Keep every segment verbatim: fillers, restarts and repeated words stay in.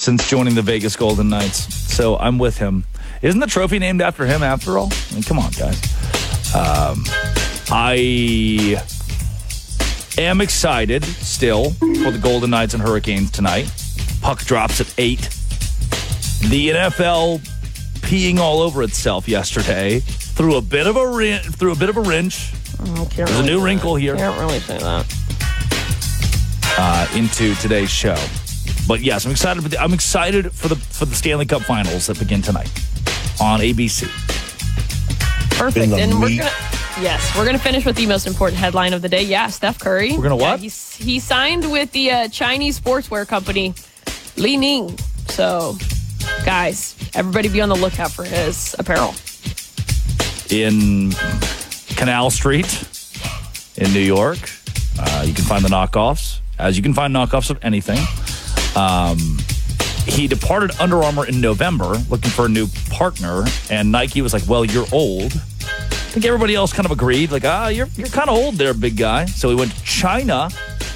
since joining the Vegas Golden Knights. So I'm with him. Isn't the trophy named after him after all? I mean, come on, guys. Um, I am excited still for the Golden Knights and Hurricanes tonight. Puck drops at eight. The N F L peeing all over itself yesterday through a bit of a wrench. Through a bit of a wrench. Oh, There's really a new wrinkle that. here. Can't really say that. Uh, into today's show, but yes, I'm excited. For the, I'm excited for the for the Stanley Cup Finals that begin tonight on A B C. Perfect, and we're gonna yes, we're gonna finish with the most important headline of the day. Yeah, Steph Curry. We're gonna what? Yeah, he's, he signed with the uh, Chinese sportswear company Li Ning. So, guys, everybody be on the lookout for his apparel. In Canal Street in New York, uh, you can find the knockoffs, as you can find knockoffs of anything. Um, he departed Under Armour in November looking for a new partner, and Nike was like, well, you're old. I think everybody else kind of agreed, like, ah, you're you're kind of old there, big guy. So he went to China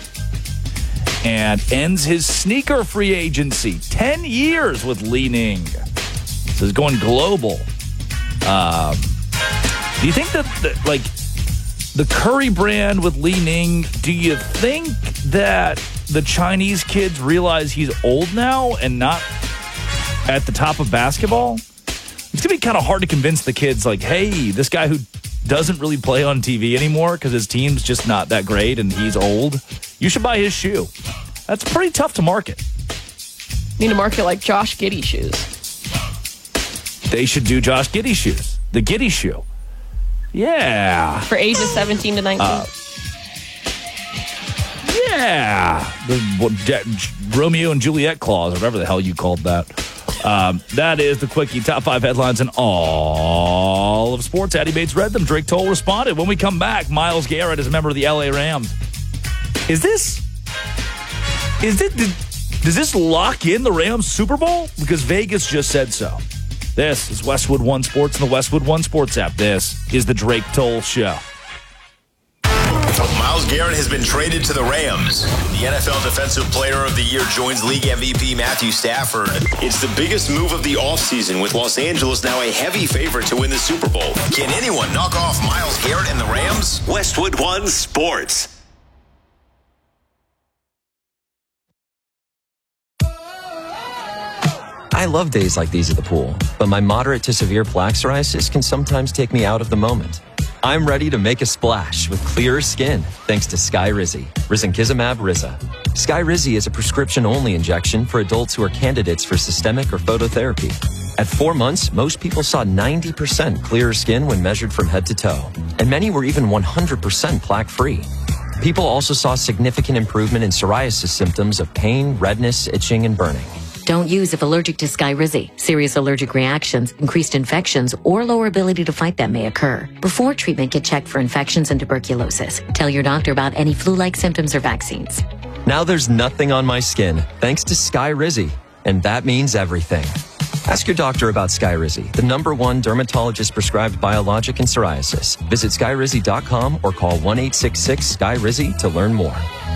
and ends his sneaker free agency. Ten years with Li Ning. So he's going global. Um, do you think that, that, like, the Curry brand with Li Ning, do you think that the Chinese kids realize he's old now and not at the top of basketball? It's going to be kind of hard to convince the kids, like, hey, this guy who doesn't really play on T V anymore because his team's just not that great and he's old, you should buy his shoe. That's pretty tough to market. Need to market like Josh Giddey shoes. They should do Josh Giddey shoes. The Giddey shoe. Yeah. For ages seventeen to nineteen. Uh, yeah. The what, J- Romeo and Juliet clause, or whatever the hell you called that. Um, that is the Quickie. Top five headlines in all of sports. Addy Bates read them. Drake Toll responded. When we come back, Myles Garrett is a member of the L A Rams. Is this... Is it... Does this lock in the Rams Super Bowl? Because Vegas just said so. This is Westwood One Sports and the Westwood One Sports app. This is the Drake Toll Show. Myles Garrett has been traded to the Rams. The N F L Defensive Player of the Year joins League M V P Matthew Stafford. It's the biggest move of the offseason, with Los Angeles now a heavy favorite to win the Super Bowl. Can anyone knock off Myles Garrett and the Rams? Westwood One Sports. I love days like these at the pool, but my moderate to severe plaque psoriasis can sometimes take me out of the moment. I'm ready to make a splash with clearer skin thanks to Skyrizi, risankizumab Riza. Skyrizi is a prescription-only injection for adults who are candidates for systemic or phototherapy. At four months, most people saw ninety percent clearer skin when measured from head to toe, and many were even one hundred percent plaque-free. People also saw significant improvement in psoriasis symptoms of pain, redness, itching, and burning. Don't use if allergic to Skyrizi. Serious allergic reactions, increased infections, or lower ability to fight them may occur. Before treatment, get checked for infections and tuberculosis. Tell your doctor about any flu-like symptoms or vaccines. Now there's nothing on my skin, thanks to Skyrizi, and that means everything. Ask your doctor about Skyrizi, the number one dermatologist-prescribed biologic in psoriasis. Visit skyrizi dot com or call one eight six six Sky Rizi to learn more.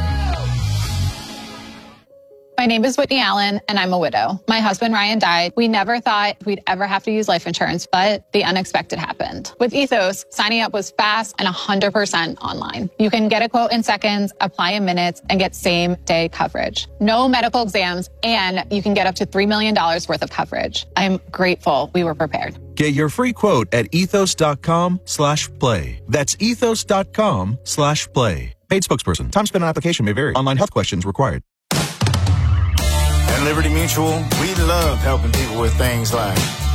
My name is Whitney Allen, and I'm a widow. My husband, Ryan, died. We never thought we'd ever have to use life insurance, but the unexpected happened. With Ethos, signing up was fast and one hundred percent online. You can get a quote in seconds, apply in minutes, and get same-day coverage. No medical exams, and you can get up to three million dollars worth of coverage. I'm grateful we were prepared. Get your free quote at ethos.com slash play. That's ethos.com slash play. Paid spokesperson. Time spent on application may vary. Online health questions required. At Liberty Mutual, we love helping people with things like